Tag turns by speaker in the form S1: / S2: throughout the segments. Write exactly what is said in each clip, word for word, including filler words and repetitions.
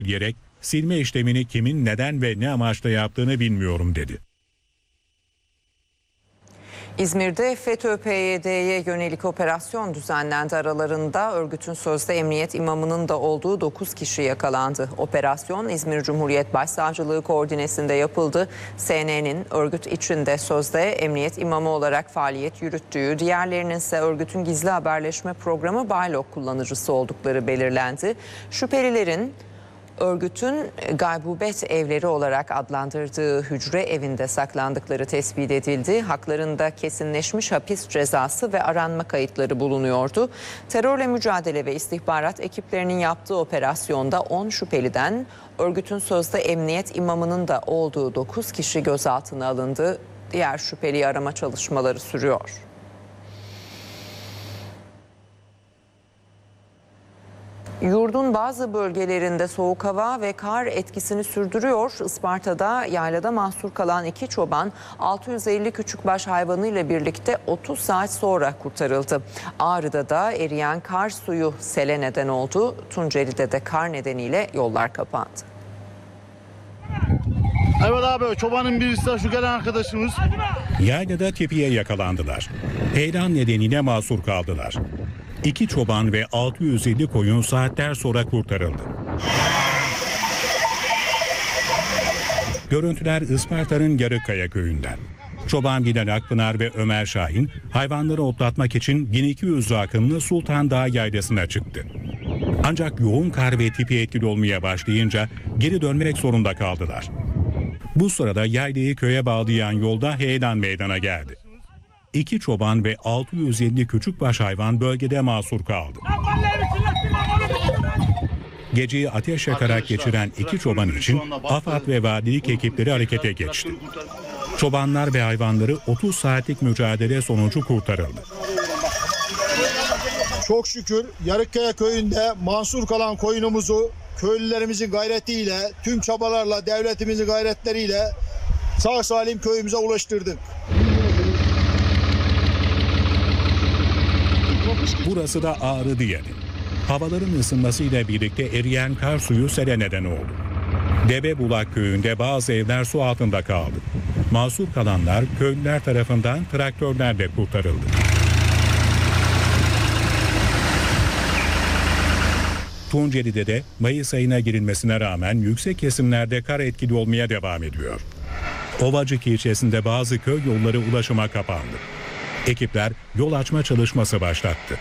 S1: diyerek silme işlemini kimin neden ve ne amaçla yaptığını bilmiyorum dedi.
S2: İzmir'de FETÖ-P Y D'ye yönelik operasyon düzenlendi. Aralarında örgütün sözde emniyet imamının da olduğu dokuz kişi yakalandı. Operasyon İzmir Cumhuriyet Başsavcılığı koordinesinde yapıldı. S N'nin örgüt içinde sözde emniyet imamı olarak faaliyet yürüttüğü, diğerlerinin ise örgütün gizli haberleşme programı Baylok kullanıcısı oldukları belirlendi. Şüphelilerin örgütün gaybubet evleri olarak adlandırdığı hücre evinde saklandıkları tespit edildi. Haklarında kesinleşmiş hapis cezası ve aranma kayıtları bulunuyordu. Terörle mücadele ve istihbarat ekiplerinin yaptığı operasyonda on şüpheliden örgütün sözde emniyet imamının da olduğu dokuz kişi gözaltına alındı. Diğer şüpheliyi arama çalışmaları sürüyor. Yurdun bazı bölgelerinde soğuk hava ve kar etkisini sürdürüyor. Isparta'da yaylada mahsur kalan iki çoban altı yüz elli küçükbaş hayvanıyla birlikte otuz saat sonra kurtarıldı. Ağrı'da da eriyen kar suyu sele neden oldu. Tunceli'de de kar nedeniyle yollar kapandı.
S3: Evet abi, çobanın birisi de şu gelen arkadaşımız.
S1: Yaylada tipiye yakalandılar. Heyelan nedeniyle mahsur kaldılar. İki çoban ve altı yüz elli koyun saatler sonra kurtarıldı. Görüntüler Isparta'nın Yarıkkaya köyünden. Çoban Bilal Akpınar ve Ömer Şahin hayvanları otlatmak için bin iki yüz rakımlı Sultan Dağı yaylasına çıktı. Ancak yoğun kar ve tipi etkili olmaya başlayınca geri dönmek zorunda kaldılar. Bu sırada yaylayı köye bağlayan yolda heyelan meydana geldi. İki çoban ve altı yüz elli küçükbaş hayvan bölgede mahsur kaldı. Geceyi ateş yakarak geçiren iki çoban için AFAD ve valilik ekipleri harekete geçti. Çobanlar ve hayvanları otuz saatlik mücadele sonucu kurtarıldı.
S4: Çok şükür Yarıkkaya köyünde mahsur kalan koyunumuzu köylülerimizin gayretiyle, tüm çabalarla, devletimizin gayretleriyle sağ salim köyümüze ulaştırdık.
S1: Burası da Ağrı Diyeli. Havaların ısınmasıyla birlikte eriyen kar suyu sele neden oldu. Debebulak köyünde bazı evler su altında kaldı. Mahsur kalanlar köylüler tarafından traktörlerle kurtarıldı. Tunceli'de de Mayıs ayına girilmesine rağmen yüksek kesimlerde kar etkili olmaya devam ediyor. Ovacık ilçesinde bazı köy yolları ulaşıma kapandı. Ekipler yol açma çalışması başlattı.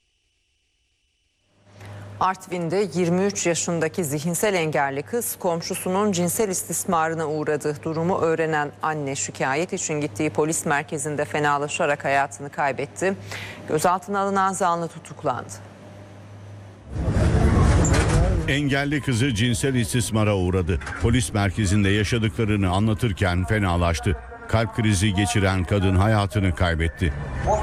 S2: Artvin'de yirmi üç yaşındaki zihinsel engelli kız komşusunun cinsel istismarına uğradı. Durumu öğrenen anne şikayet için gittiği polis merkezinde fenalaşarak hayatını kaybetti. Gözaltına alınan zanlı tutuklandı.
S3: Engelli kızı cinsel istismara uğradı. Polis merkezinde yaşadıklarını anlatırken fenalaştı. Kalp krizi geçiren kadın hayatını kaybetti.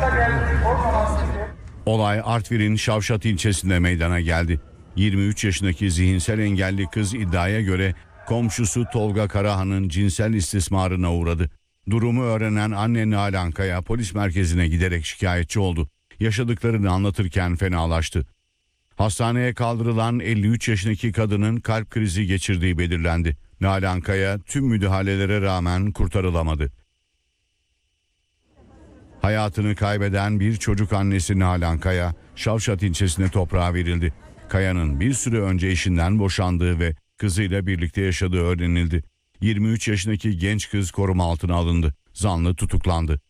S3: Olay Artvin'in Şavşat ilçesinde meydana geldi. yirmi üç yaşındaki zihinsel engelli kız iddiaya göre komşusu Tolga Karahan'ın cinsel istismarına uğradı. Durumu öğrenen anne Nalan Kaya polis merkezine giderek şikayetçi oldu. Yaşadıklarını anlatırken fenalaştı. Hastaneye kaldırılan elli üç yaşındaki kadının kalp krizi geçirdiği belirlendi. Nalan Kaya tüm müdahalelere rağmen kurtarılamadı. Hayatını kaybeden bir çocuk annesi Nalan Kaya, Şavşat ilçesine toprağa verildi. Kaya'nın bir süre önce eşinden boşandığı ve kızıyla birlikte yaşadığı öğrenildi. yirmi üç yaşındaki genç kız koruma altına alındı. Zanlı tutuklandı.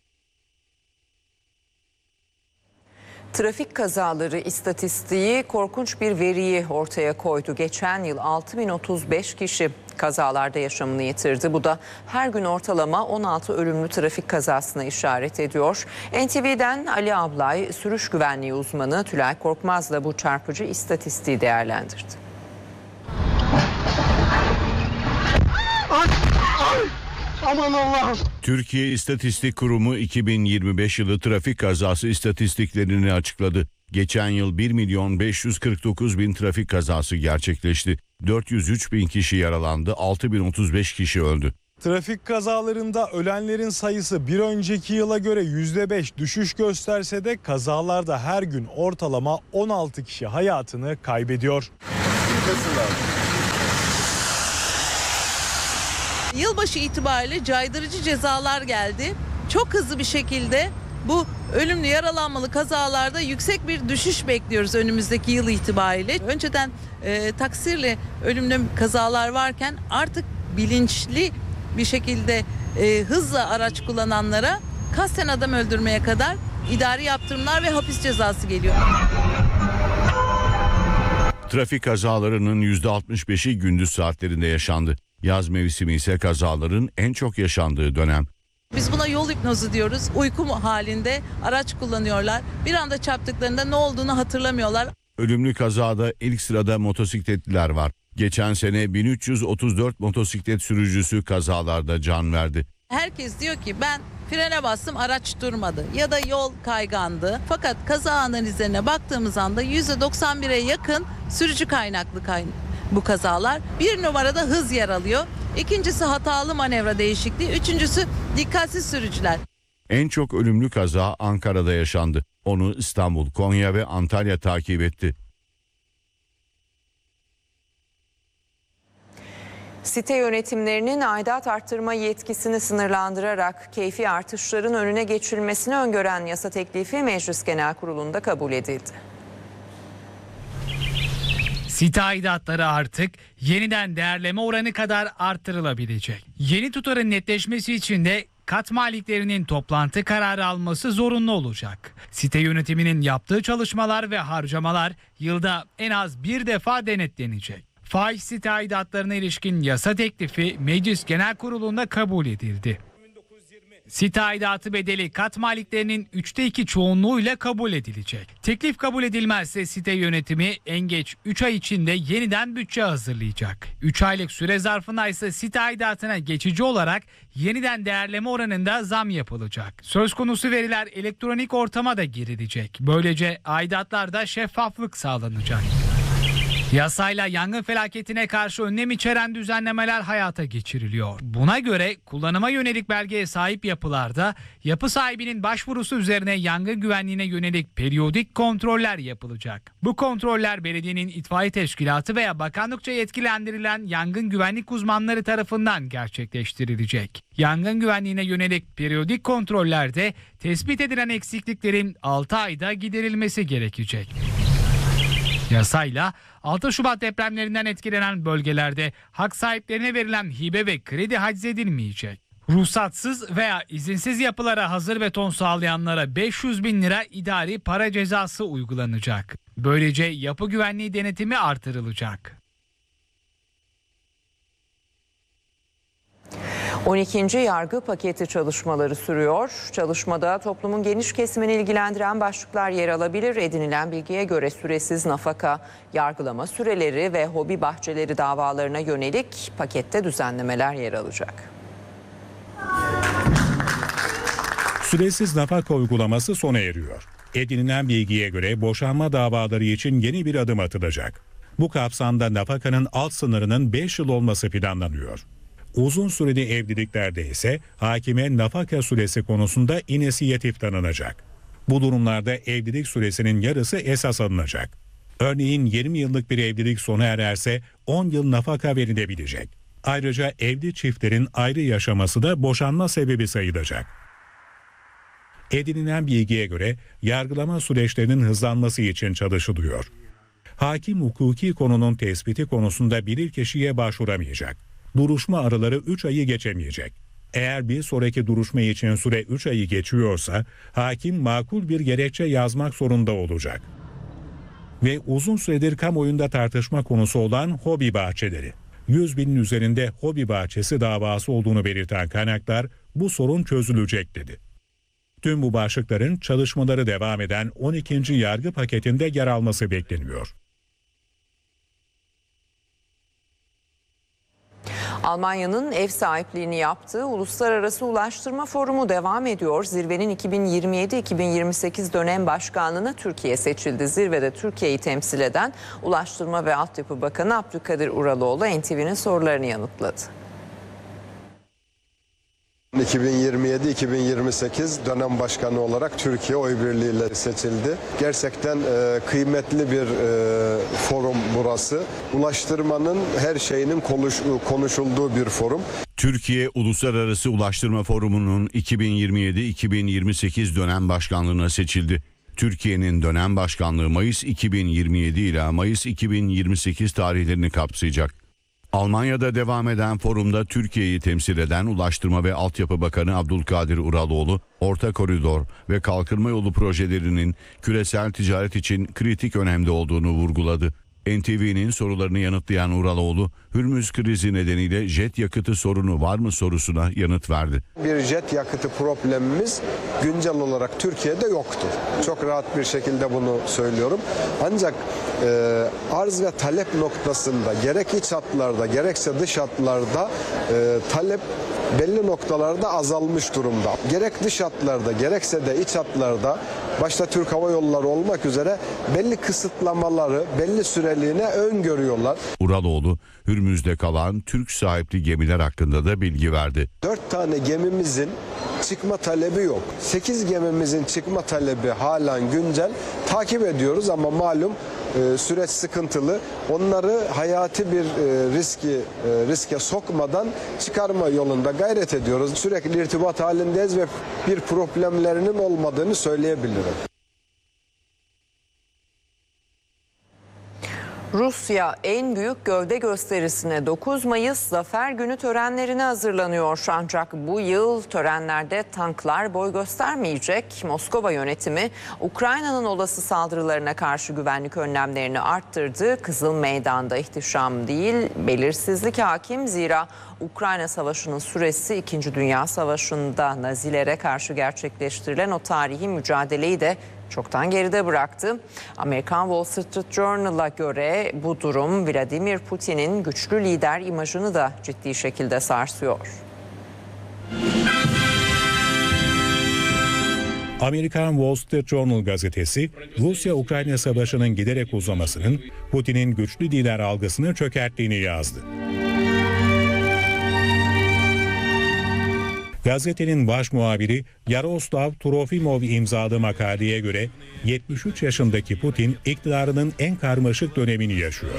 S2: Trafik kazaları istatistiği korkunç bir veriyi ortaya koydu. Geçen yıl altı bin otuz beş kişi kazalarda yaşamını yitirdi. Bu da her gün ortalama on altı ölümlü trafik kazasına işaret ediyor. N T V'den Ali Ablay, sürüş güvenliği uzmanı Tülay Korkmaz'la bu çarpıcı istatistiği değerlendirdi.
S5: Ay, ay, aman Allah'ım.
S3: Türkiye İstatistik Kurumu iki bin yirmi beş yılı trafik kazası istatistiklerini açıkladı. Geçen yıl bir milyon beş yüz kırk dokuz bin trafik kazası gerçekleşti. dört yüz üç bin kişi yaralandı, altı bin otuz beş kişi öldü.
S6: Trafik kazalarında ölenlerin sayısı bir önceki yıla göre yüzde beş düşüş gösterse de kazalarda her gün ortalama on altı kişi hayatını kaybediyor.
S7: yılbaşı itibariyle caydırıcı cezalar geldi. Çok hızlı bir şekilde bu ölümlü yaralanmalı kazalarda yüksek bir düşüş bekliyoruz önümüzdeki yıl itibariyle. Önceden e, taksirle ölümlü kazalar varken artık bilinçli bir şekilde e, hızla araç kullananlara kasten adam öldürmeye kadar idari yaptırımlar ve hapis cezası geliyor.
S3: Trafik kazalarının yüzde altmış beşi gündüz saatlerinde yaşandı. Yaz mevsimi ise kazaların en çok yaşandığı dönem.
S7: Biz buna yol hipnozu diyoruz. Uyku halinde araç kullanıyorlar. Bir anda çarptıklarında ne olduğunu hatırlamıyorlar.
S3: Ölümlü kazada ilk sırada motosikletliler var. Geçen sene bin üç yüz otuz dört motosiklet sürücüsü kazalarda can verdi.
S7: Herkes diyor ki ben frene bastım, araç durmadı ya da yol kaygandı. Fakat kaza analizlerine baktığımız anda yüzde doksan bire yakın sürücü kaynaklı kay bu kazalar. Bir numarada hız yer alıyor. İkincisi hatalı manevra değişikliği. Üçüncüsü dikkatsiz sürücüler.
S3: En çok ölümlü kaza Ankara'da yaşandı. Onu İstanbul, Konya ve Antalya takip etti.
S2: Site yönetimlerinin aidat arttırma yetkisini sınırlandırarak keyfi artışların önüne geçilmesini öngören yasa teklifi Meclis Genel Kurulu'nda kabul edildi.
S8: Site aidatları artık yeniden değerleme oranı kadar arttırılabilecek. Yeni tutarın netleşmesi için de kat maliklerinin toplantı kararı alması zorunlu olacak. Site yönetiminin yaptığı çalışmalar ve harcamalar yılda en az bir defa denetlenecek. Fahiş site aidatlarına ilişkin yasa teklifi Meclis Genel Kurulu'nda kabul edildi. Site aidatı bedeli kat maliklerinin üçte iki çoğunluğuyla kabul edilecek. Teklif kabul edilmezse site yönetimi en geç üç ay içinde yeniden bütçe hazırlayacak. üç aylık süre zarfında ise site aidatına geçici olarak yeniden değerleme oranında zam yapılacak. Söz konusu veriler elektronik ortama da girilecek. Böylece aidatlarda şeffaflık sağlanacak. Yasayla yangın felaketine karşı önlem içeren düzenlemeler hayata geçiriliyor. Buna göre kullanıma yönelik belgeye sahip yapılarda yapı sahibinin başvurusu üzerine yangın güvenliğine yönelik periyodik kontroller yapılacak. Bu kontroller belediyenin itfaiye teşkilatı veya bakanlıkça yetkilendirilen yangın güvenlik uzmanları tarafından gerçekleştirilecek. Yangın güvenliğine yönelik periyodik kontrollerde tespit edilen eksikliklerin altı ayda giderilmesi gerekecek. Yasayla altı Şubat depremlerinden etkilenen bölgelerde hak sahiplerine verilen hibe ve kredi haczedilmeyecek. Ruhsatsız veya izinsiz yapılara hazır beton sağlayanlara beş yüz bin lira idari para cezası uygulanacak. Böylece yapı güvenliği denetimi artırılacak.
S2: on ikinci yargı paketi çalışmaları sürüyor. Çalışmada toplumun geniş kesimini ilgilendiren başlıklar yer alabilir. Edinilen bilgiye göre süresiz nafaka, yargılama süreleri ve hobi bahçeleri davalarına yönelik pakette düzenlemeler yer alacak.
S1: Süresiz nafaka uygulaması sona eriyor. Edinilen bilgiye göre boşanma davaları için yeni bir adım atılacak. Bu kapsamda nafakanın alt sınırının beş yıl olması planlanıyor. Uzun süreli evliliklerde ise hakime nafaka süresi konusunda inisiyatif tanınacak. Bu durumlarda evlilik süresinin yarısı esas alınacak. Örneğin yirmi yıllık bir evlilik sona ererse on yıl nafaka verilebilecek. Ayrıca evli çiftlerin ayrı yaşaması da boşanma sebebi sayılacak. Edinilen bilgiye göre yargılama süreçlerinin hızlanması için çalışılıyor. Hakim hukuki konunun tespiti konusunda bilirkişiye başvuramayacak. Duruşma araları üç ayı geçemeyecek. Eğer bir sonraki duruşma için süre üç ayı geçiyorsa hakim makul bir gerekçe yazmak zorunda olacak. Ve uzun süredir kamuoyunda tartışma konusu olan hobi bahçeleri. yüz binin üzerinde hobi bahçesi davası olduğunu belirten kaynaklar bu sorun çözülecek dedi. Tüm bu başlıkların çalışmaları devam eden on ikinci yargı paketinde yer alması bekleniyor.
S2: Almanya'nın ev sahipliğini yaptığı Uluslararası Ulaştırma Forumu devam ediyor. Zirvenin iki bin yirmi yedi iki bin yirmi sekiz dönem başkanlığına Türkiye seçildi. Zirvede Türkiye'yi temsil eden Ulaştırma ve Altyapı Bakanı Abdülkadir Uraloğlu N T V'nin sorularını yanıtladı.
S9: iki bin yirmi yedi iki bin yirmi sekiz dönem başkanı olarak Türkiye oy birliğiyle seçildi. Gerçekten e, kıymetli bir e, forum burası. Ulaştırmanın her şeyinin konuş, konuşulduğu bir forum.
S3: Türkiye Uluslararası Ulaştırma Forumu'nun iki bin yirmi yedi iki bin yirmi sekiz dönem başkanlığına seçildi. Türkiye'nin dönem başkanlığı Mayıs iki bin yirmi yedi ile Mayıs iki bin yirmi sekiz tarihlerini kapsayacak. Almanya'da devam eden forumda Türkiye'yi temsil eden Ulaştırma ve Altyapı Bakanı Abdülkadir Uraloğlu, Orta Koridor ve Kalkınma Yolu projelerinin küresel ticaret için kritik önemde olduğunu vurguladı. N T V'nin sorularını yanıtlayan Uraloğlu, Hürmüz krizi nedeniyle jet yakıtı sorunu var mı sorusuna yanıt verdi.
S9: Bir jet yakıtı problemimiz güncel olarak Türkiye'de yoktur. Çok rahat bir şekilde bunu söylüyorum. Ancak e, arz ve talep noktasında gerek iç hatlarda gerekse dış hatlarda e, talep belli noktalarda azalmış durumda. Gerek dış hatlarda gerekse de iç hatlarda başta Türk Hava Yolları olmak üzere belli kısıtlamaları belli süreliğine öngörüyorlar.
S3: Uraloğlu, Hürmüz'de kalan Türk sahipli gemiler hakkında da bilgi verdi.
S9: Dört tane gemimizin çıkma talebi yok. Sekiz gemimizin çıkma talebi halen güncel. Takip ediyoruz ama malum e, süreç sıkıntılı. Onları hayati bir e, riski e, riske sokmadan çıkarma yolunda gayret ediyoruz. Sürekli irtibat halindeyiz ve bir problemlerinin olmadığını söyleyebilirim.
S2: Rusya en büyük gövde gösterisine dokuz Mayıs Zafer Günü törenlerine hazırlanıyor. Ancak bu yıl törenlerde tanklar boy göstermeyecek. Moskova yönetimi Ukrayna'nın olası saldırılarına karşı güvenlik önlemlerini arttırdı. Kızıl Meydan'da ihtişam değil, belirsizlik hakim. Zira Ukrayna Savaşı'nın süresi İkinci Dünya Savaşı'nda Nazilere karşı gerçekleştirilen o tarihi mücadeleyi de çoktan geride bıraktı. Amerikan Wall Street Journal'a göre bu durum Vladimir Putin'in güçlü lider imajını da ciddi şekilde sarsıyor.
S1: Amerikan Wall Street Journal gazetesi, Rusya-Ukrayna savaşının giderek uzamasının Putin'in güçlü lider algısını çökerttiğini yazdı. Gazetenin baş muhabiri Yaroslav Trofimov imzaladığı makaleye göre yetmiş üç yaşındaki Putin iktidarının en karmaşık dönemini yaşıyor.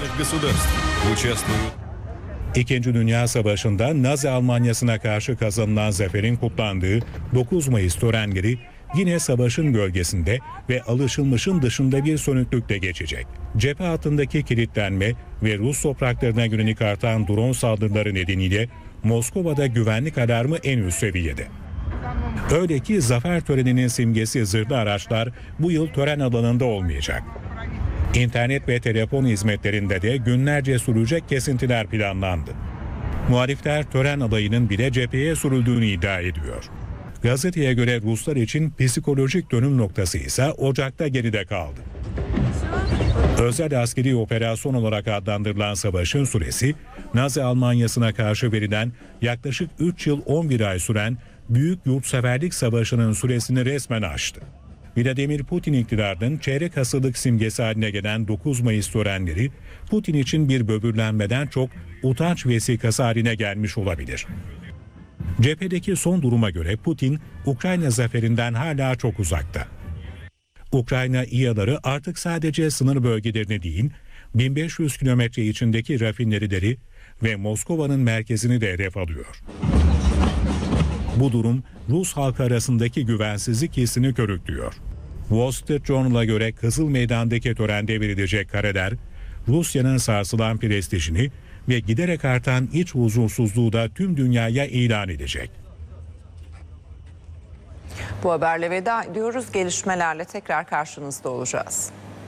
S1: İkinci Dünya Savaşı'nda Nazi Almanyası'na karşı kazanılan zaferin kutlandığı dokuz Mayıs törenleri yine savaşın gölgesinde ve alışılmışın dışında bir sönüklükle geçecek. Cephe hattındaki kilitlenme ve Rus topraklarına yönelik artan drone saldırıları nedeniyle Moskova'da güvenlik alarmı en üst seviyede. Öyle ki zafer töreninin simgesi zırhlı araçlar bu yıl tören alanında olmayacak. İnternet ve telefon hizmetlerinde de günlerce sürecek kesintiler planlandı. Muhalifler tören adayının bile cepheye sürüldüğünü iddia ediyor. Gazeteye göre Ruslar için psikolojik dönüm noktası ise Ocak'ta geride kaldı. Özel askeri operasyon olarak adlandırılan savaşın süresi, Nazi Almanyası'na karşı verilen yaklaşık üç yıl on bir ay süren Büyük Yurtseverlik Savaşı'nın süresini resmen aştı. Vladimir Putin iktidarının çeyrek asırlık simgesi haline gelen dokuz Mayıs törenleri, Putin için bir böbürlenmeden çok utanç vesikası haline gelmiş olabilir. Cephedeki son duruma göre Putin, Ukrayna zaferinden hala çok uzakta. Ukrayna İHA'ları artık sadece sınır bölgelerini değil, bin beş yüz kilometre içindeki rafinerileri ve Moskova'nın merkezini de hedef alıyor. Bu durum Rus halkı arasındaki güvensizlik hissini körüklüyor. Wall Street Journal'a göre Kızıl Meydan'daki törende verilecek kareler, Rusya'nın sarsılan prestijini ve giderek artan iç huzursuzluğu da tüm dünyaya ilan edecek.
S2: Bu haberle veda ediyoruz. Gelişmelerle tekrar karşınızda olacağız.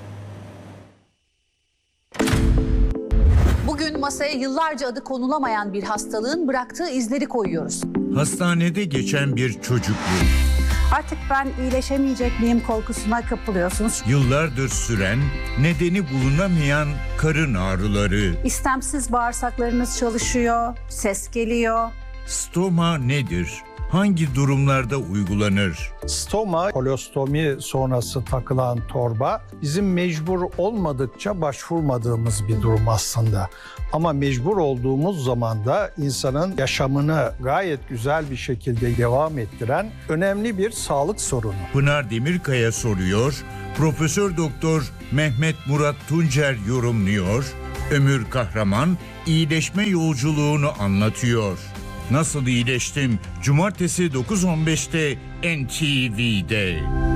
S10: Bugün masaya yıllarca adı konulamayan bir hastalığın bıraktığı izleri koyuyoruz.
S11: Hastanede geçen bir çocukluk.
S12: Artık ben iyileşemeyecek miyim korkusuna kapılıyorsunuz.
S11: Yıllardır süren, nedeni bulunamayan karın ağrıları.
S12: İstemsiz bağırsaklarınız çalışıyor, ses geliyor.
S11: Stoma nedir? hangi durumlarda uygulanır?
S13: Stoma, kolostomi sonrası takılan torba bizim mecbur olmadıkça başvurmadığımız bir durum aslında. Ama mecbur olduğumuz zaman da insanın yaşamını gayet güzel bir şekilde devam ettiren önemli bir sağlık sorunu.
S11: Pınar Demirkaya soruyor, Profesör Doktor Mehmet Murat Tuncer yorumluyor, Ömür Kahraman iyileşme yolculuğunu anlatıyor. Nasıl iyileştim? Cumartesi dokuz on beşte N T V'de.